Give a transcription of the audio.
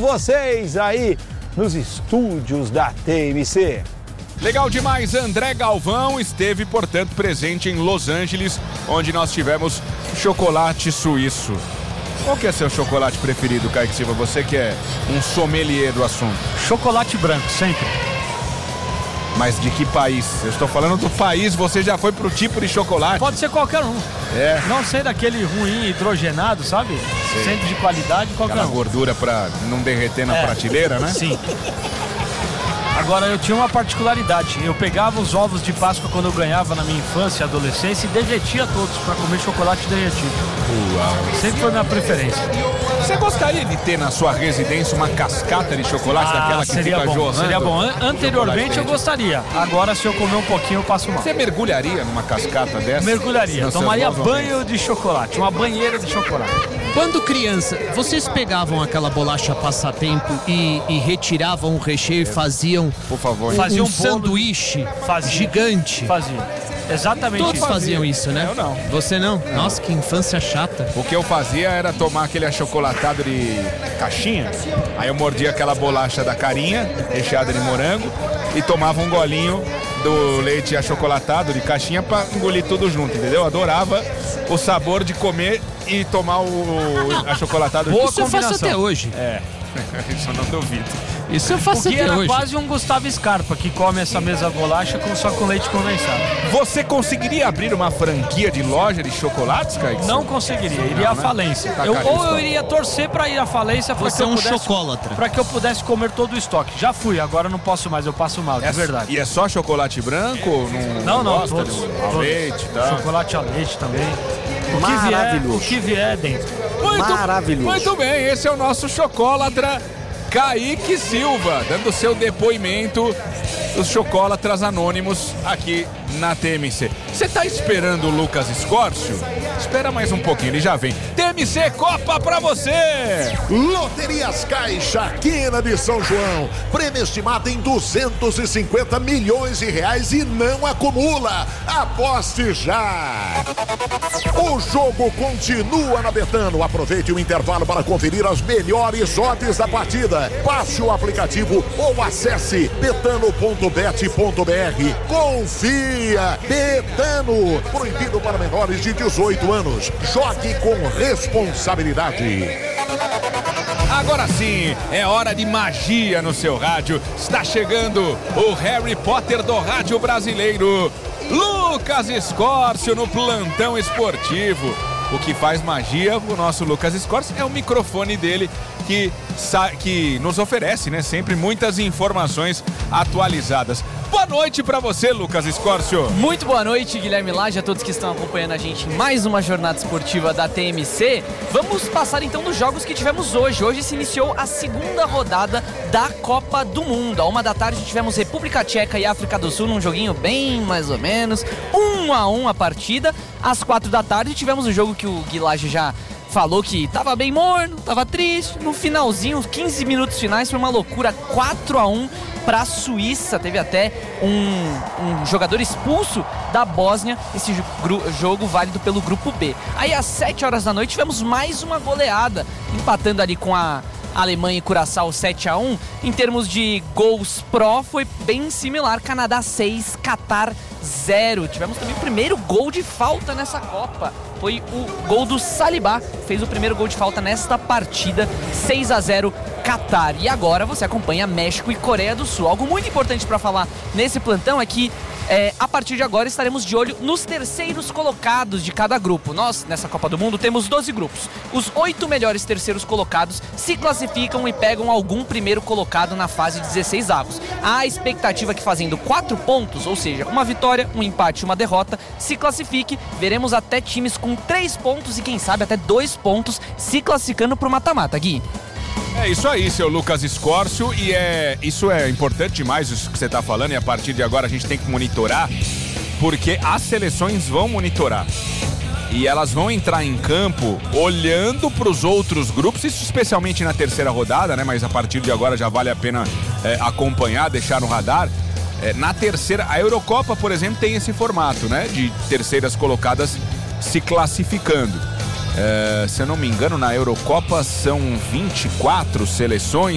vocês aí nos estúdios da TMC. Legal demais, André Galvão esteve, portanto, presente em Los Angeles, onde nós tivemos chocolate suíço. Qual que é seu chocolate preferido, Kaique Silva? Você que é um sommelier do assunto. Chocolate branco, sempre. Mas de que país? Eu estou falando do país, você já foi pro tipo de chocolate? Pode ser qualquer um. É. Não ser daquele ruim, hidrogenado, sabe? Sei. Sempre de qualidade, qualquer Aquela um. gordura pra não derreter na prateleira, né? Sim. Agora, eu tinha uma particularidade. Eu pegava os ovos de Páscoa quando eu ganhava na minha infância e adolescência e derretia todos para comer chocolate derretido. Uau. Sempre foi minha preferência. Você gostaria de ter na sua residência uma cascata de chocolate daquela que seria fica bom, jorrando? seria bom. Anteriormente eu gostaria. Agora, se eu comer um pouquinho, eu passo mal. Você mergulharia numa cascata dessa? Mergulharia. Tomaria banho de chocolate. Uma banheira de chocolate. Quando criança, vocês pegavam aquela bolacha passatempo e retiravam o recheio e faziam, por favor, faziam um sanduíche gigante? Faziam. Exatamente. Todos faziam isso, né? Eu não. Você não? Nossa, que infância chata. O que eu fazia era tomar aquele achocolatado de caixinha. Aí eu mordia aquela bolacha da carinha, recheada de morango, e tomava um golinho do leite achocolatado de caixinha pra engolir tudo junto, entendeu? Eu adorava o sabor de comer e tomar o achocolatado. Isso eu faço até hoje. É, isso eu não duvido. Isso eu faço Porque até era hoje. quase um Gustavo Scarpa que come essa mesma bolacha só com leite condensado. Você conseguiria abrir uma franquia de loja de chocolates, Kaique? Não conseguiria, iria à falência. Tá Ou eu iria torcer para ir à falência para Você é um chocólatra. Para que eu pudesse comer todo o estoque. Já fui, agora não posso mais, eu passo mal, de verdade. E é só chocolate branco? Não, gosta todos. de leite, tá? Chocolate ao leite também. Maravilhoso. O que vier dentro. Maravilhoso. Muito bem, esse é o nosso chocólatra Kaique Silva, dando seu depoimento dos chocolatras anônimos aqui na TMC. Você tá esperando o Lucas Escórcio? Espera mais um pouquinho, ele já vem. TMC Copa pra você! Loterias Caixa, Quina de São João. Prêmio estimado em 250 milhões de reais e não acumula. Aposte já! O jogo continua na Betano. Aproveite o intervalo para conferir as melhores odds da partida. Baixe o aplicativo ou acesse betano.bet.br. Confia! Betano! Proibido para menores de 18 anos. Jogue com responsabilidade. Agora sim, é hora de magia no seu rádio. Está chegando o Harry Potter do rádio brasileiro. Lucas Escórcio no plantão esportivo. O que faz magia, o nosso Lucas Escórcio, é o microfone dele que nos oferece, né, sempre muitas informações atualizadas. Boa noite pra você, Lucas Escórcio. Muito boa noite, Guilherme Lage, a todos que estão acompanhando a gente em mais uma jornada esportiva da TMC. Vamos passar então nos jogos que tivemos hoje. Hoje se iniciou a segunda rodada da Copa do Mundo. À 13h tivemos República Tcheca e África do Sul num joguinho bem mais ou menos 1-1 a partida. Às 16h tivemos um jogo que o Gui Lage já falou que tava bem morno, tava triste. No finalzinho, 15 minutos finais, foi uma loucura, 4-1 para a Suíça. Teve até um jogador expulso da Bósnia. Esse jogo válido pelo grupo B. Aí às 19h tivemos mais uma goleada, empatando ali com a Alemanha e Curaçao 7-1. Em termos de gols pró, foi bem similar. Canadá 6, Catar 0. Tivemos também o primeiro gol de falta nessa Copa. Foi o gol do Saliba, fez o primeiro gol de falta nesta partida, 6-0 Catar. E agora você acompanha México e Coreia do Sul. Algo muito importante para falar nesse plantão é que a partir de agora estaremos de olho nos terceiros colocados de cada grupo. Nós, nessa Copa do Mundo, temos 12 grupos. Os 8 melhores terceiros colocados se classificam e pegam algum primeiro colocado na fase de 16avos. Há a expectativa que fazendo 4 pontos, ou seja, uma vitória, um empate e uma derrota, se classifique. Veremos até times com 3 pontos e quem sabe até 2 pontos se classificando para o mata-mata, Gui. É isso aí, seu Lucas Escórcio, e isso é importante demais isso que você está falando, e a partir de agora a gente tem que monitorar, porque as seleções vão monitorar. E elas vão entrar em campo olhando para os outros grupos, isso especialmente na terceira rodada, né? Mas a partir de agora já vale a pena acompanhar, deixar no radar. Na terceira, a Eurocopa, por exemplo, tem esse formato, né? De terceiras colocadas se classificando. Se eu não me engano, na Eurocopa são 24 seleções.